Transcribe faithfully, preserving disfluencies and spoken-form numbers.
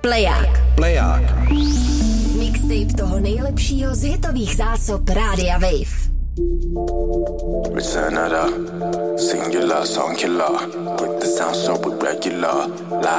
Pleják. Pleják. Mixtape toho nejlepšího z hitových zásob Rádia Wave. Return of the singular song killer. With the sound so regular. La